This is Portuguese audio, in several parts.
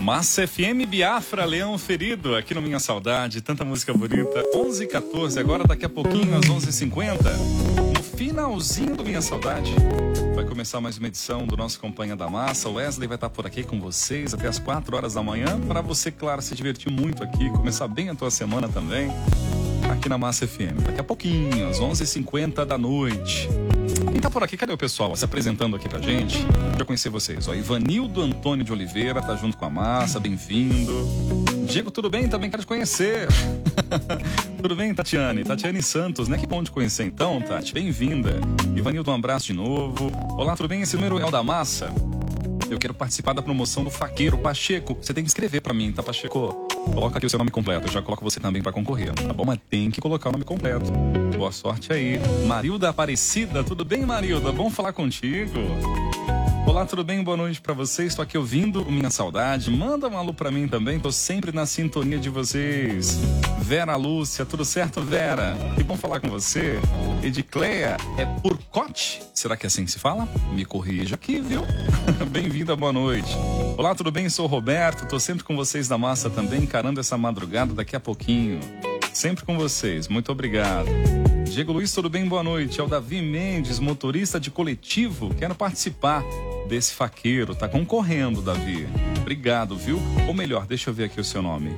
Massa FM, Biafra, Leão Ferido, aqui no Minha Saudade, tanta música bonita. 11h14, agora daqui a pouquinho, às 11h50, no finalzinho do Minha Saudade, vai começar mais uma edição do nosso Companhia da Massa. O Wesley vai estar por aqui com vocês até as 4 horas da manhã, para você, claro, se divertir muito aqui, começar bem a tua semana também, aqui na Massa FM. Daqui a pouquinho, às 11h50 da noite. Quem tá por aqui? Cadê o pessoal se apresentando aqui pra gente? Deixa eu conhecer vocês. Ó, Ivanildo Antônio de Oliveira tá junto com a Massa, bem-vindo. Diego, tudo bem? Também quero te conhecer. Tudo bem, Tatiane? Tatiane Santos, né? Que bom te conhecer então, Tati. Bem-vinda. Ivanildo, um abraço de novo. Olá, tudo bem? Esse número é o da Massa. Eu quero participar da promoção do Faqueiro Pacheco. Você tem que escrever pra mim, tá, Pacheco? Coloca aqui o seu nome completo. Eu já coloco você também pra concorrer, tá bom? Mas tem que colocar o nome completo. Boa sorte aí. Marilda Aparecida, tudo bem, Marilda? Bom falar contigo. Olá, tudo bem? Boa noite pra vocês. Estou aqui ouvindo o Minha Saudade. Manda um alô pra mim também. Tô sempre na sintonia de vocês. Vera Lúcia, tudo certo, Vera? Que bom falar com você. Edicleia, é Purcote? Será que é assim que se fala? Me corrija aqui, viu? Bem-vinda, boa noite. Olá, tudo bem? Sou o Roberto. Tô sempre com vocês da Massa também, encarando essa madrugada daqui a pouquinho. Sempre com vocês. Muito obrigado. Diego Luiz, tudo bem? Boa noite. É o Davi Mendes, motorista de coletivo. Quero participar desse faqueiro. Tá concorrendo, Davi. Obrigado, viu? Ou melhor, deixa eu ver aqui o seu nome.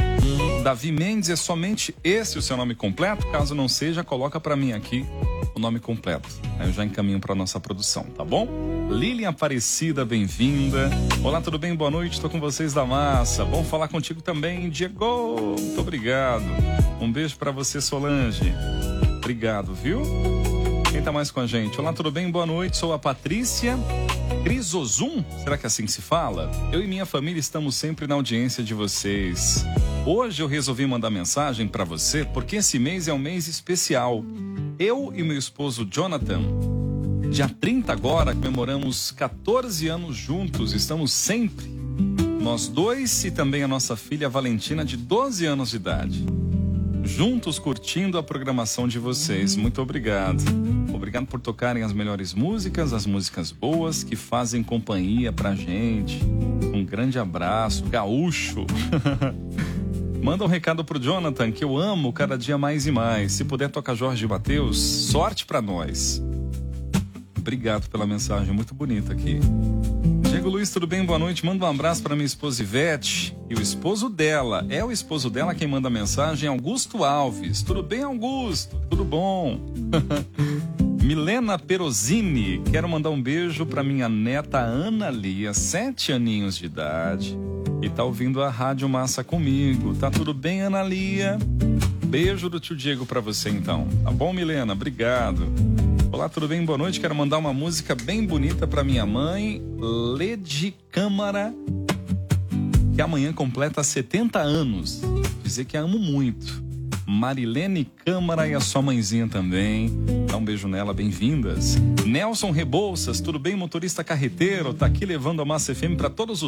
Davi Mendes, é somente esse o seu nome completo? Caso não seja, coloca pra mim aqui o nome completo. Aí eu já encaminho pra nossa produção, tá bom? Lilian Aparecida, bem-vinda. Olá, tudo bem? Boa noite. Tô com vocês da Massa. Bom falar contigo também, Diego. Muito obrigado. Um beijo pra você, Solange. Obrigado, viu? Quem tá mais com a gente? Olá, tudo bem? Boa noite, sou a Patrícia Crisozum, será que é assim que se fala? Eu e minha família estamos sempre na audiência de vocês. Hoje eu resolvi mandar mensagem pra você porque esse mês é um mês especial. Eu e meu esposo Jonathan, dia 30 agora, comemoramos 14 anos juntos, estamos sempre, nós dois e também a nossa filha Valentina, de 12 anos de idade. Juntos curtindo a programação de vocês. Muito obrigado. Obrigado por tocarem as melhores músicas, as músicas boas que fazem companhia pra gente. Um grande abraço, gaúcho. Manda um recado pro Jonathan, que eu amo cada dia mais e mais. Se puder tocar Jorge Mateus, sorte pra nós. Obrigado pela mensagem, muito bonita aqui. Diego Luiz, tudo bem? Boa noite. Manda um abraço para minha esposa Ivete e o esposo dela. É o esposo dela quem manda a mensagem, Augusto Alves. Tudo bem, Augusto? Tudo bom? Milena Perosini, quero mandar um beijo para minha neta Ana Lia, 7 aninhos de idade. E tá ouvindo a Rádio Massa comigo. Tá tudo bem, Ana Lia? Beijo do tio Diego para você então. Tá bom, Milena? Obrigado. Olá, tudo bem? Boa noite. Quero mandar uma música bem bonita para minha mãe, Lede Câmara, que amanhã completa 70 anos. Dizer que a amo muito. Marilene Câmara e a sua mãezinha também. Dá um beijo nela, bem-vindas. Nelson Rebouças, tudo bem? Motorista carreteiro, tá aqui levando a Massa FM para todos os